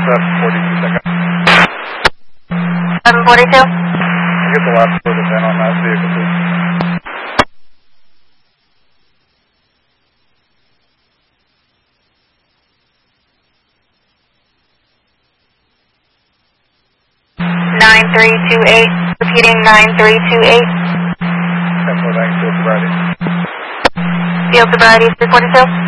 742 seconds. 742? I get the last quarter in on that vehicle, please. Repeating 9328. 10-4, thanks, field sobriety. Field sobriety 342.